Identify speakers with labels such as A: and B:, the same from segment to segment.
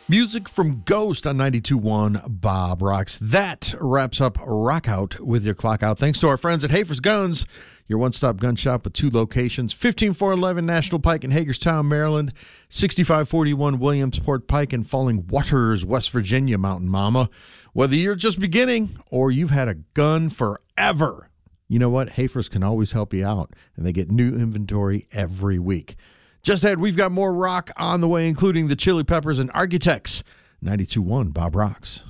A: Music from Ghost on 92.1 Bob Rocks. That wraps up Rock Out with your clock out. Thanks to our friends at Hafer's Guns, your one-stop gun shop with 2 locations, 15411 National Pike in Hagerstown, Maryland, 6541 Williamsport Pike in Falling Waters, West Virginia, Mountain Mama. Whether you're just beginning or you've had a gun forever, you know what? Hafer's can always help you out, and they get new inventory every week. Just ahead, we've got more rock on the way, including the Chili Peppers and Architects. 92.1 Bob Rocks.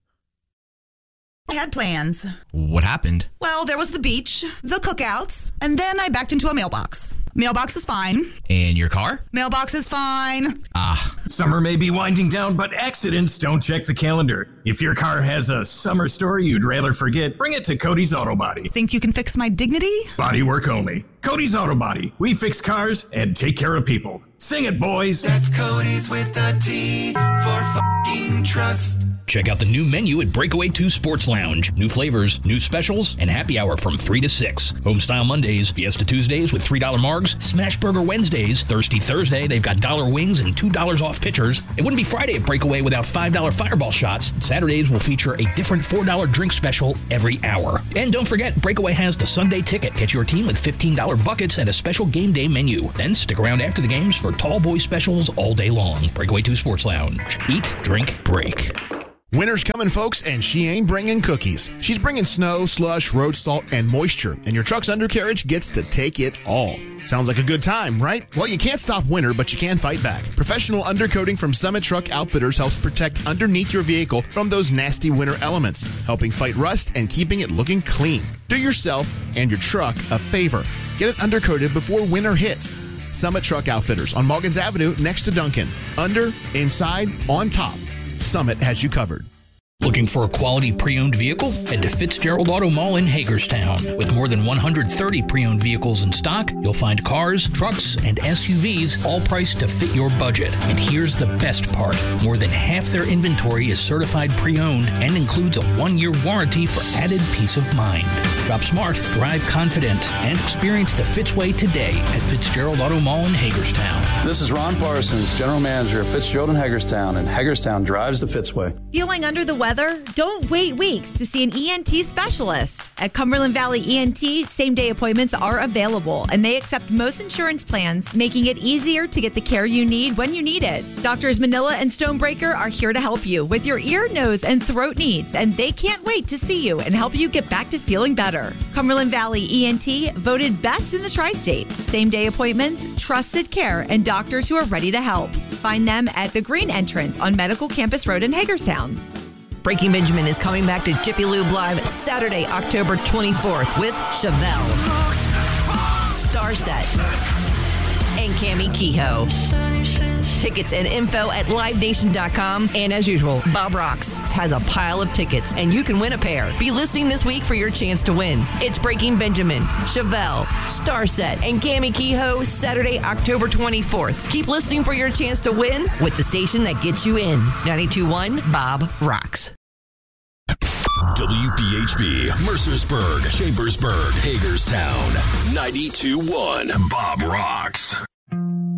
B: I had plans.
C: What happened?
B: Well, there was the beach, the cookouts, and then I backed into a mailbox. Mailbox is fine.
C: And your car?
B: Mailbox is fine.
D: Summer may be winding down, but accidents don't check the calendar. If your car has a summer story you'd rather forget, bring it to Cody's Auto Body.
B: Think you can fix my dignity?
D: Body work only. Cody's Auto Body. We fix cars and take care of people. Sing it, boys.
E: That's Cody's with a T for fucking trust.
F: Check out the new menu at Breakaway 2 Sports Lounge. New flavors, new specials, and happy hour from 3 to 6. Homestyle Mondays, Fiesta Tuesdays with $3 margs, Smash Burger Wednesdays, Thirsty Thursday, they've got $1 wings and $2 off pitchers. It wouldn't be Friday at Breakaway without $5 Fireball shots. Saturdays will feature a different $4 drink special every hour. And don't forget, Breakaway has the Sunday ticket. Get your team with $15 buckets and a special game day menu. Then stick around after the games for tall boy specials all day long. Breakaway 2 Sports Lounge. Eat, drink, break.
G: Winter's coming, folks, and she ain't bringing cookies. She's bringing snow, slush, road salt, and moisture, and your truck's undercarriage gets to take it all. Sounds like a good time, right? Well, you can't stop winter, but you can fight back. Professional undercoating from Summit Truck Outfitters helps protect underneath your vehicle from those nasty winter elements, helping fight rust and keeping it looking clean. Do yourself and your truck a favor. Get it undercoated before winter hits. Summit Truck Outfitters on Muggins Avenue next to Duncan. Under, inside, on top. Summit has you covered.
F: Looking for a quality pre-owned vehicle? Head to Fitzgerald Auto Mall in Hagerstown. With more than 130 pre-owned vehicles in stock, you'll find cars, trucks, and SUVs all priced to fit your budget. And here's the best part. More than half their inventory is certified pre-owned and includes a 1-year warranty for added peace of mind. Shop smart, drive confident, and experience the Fitzway today at Fitzgerald Auto Mall in Hagerstown.
H: This is Ron Parsons, General Manager of Fitzgerald in Hagerstown, and Hagerstown drives the Fitzway.
I: Feeling under the weather? Don't wait weeks to see an ENT specialist. At Cumberland Valley ENT, same-day appointments are available, and they accept most insurance plans, making it easier to get the care you need when you need it. Doctors Manila and Stonebreaker are here to help you with your ear, nose, and throat needs, and they can't wait to see you and help you get back to feeling better. Cumberland Valley ENT voted best in the tri-state. Same-day appointments, trusted care, and doctors who are ready to help. Find them at the Green Entrance on Medical Campus Road in Hagerstown.
J: Breaking Benjamin is coming back to Jiffy Lube Live Saturday, October 24th with Chevelle, Starset, and Cami Kehoe. Tickets and info at livenation.com. And as usual, Bob Rocks has a pile of tickets, and you can win a pair. Be listening this week for your chance to win. It's Breaking Benjamin, Chevelle, Starset, and Cami Kehoe, Saturday, October 24th. Keep listening for your chance to win with the station that gets you in. 92.1 Bob Rocks.
K: WPHB, Mercersburg, Chambersburg, Hagerstown, 92.1 Bob Rocks.